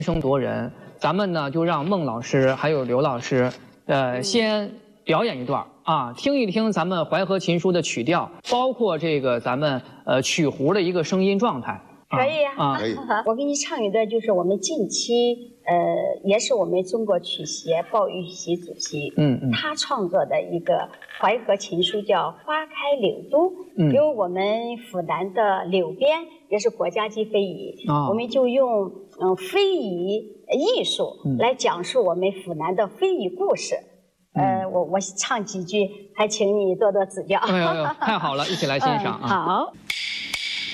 声夺人，咱们呢就让孟老师还有刘老师，先表演一段啊，听一听咱们《淮河琴书》的曲调，包括这个咱们曲胡的一个声音状态。 可以啊， 可以。 我给你唱一段，就是我们近期也是我们中国曲协鲍玉玺主席，他创作的一个淮河琴书，叫《花开柳都》，因为我们府南的柳边也是国家级非遗，我们就用非遗艺术来讲述我们府南的非遗故事。我唱几句，还请你多多指教。 哎呦，太好了，一起来欣赏啊！ 好。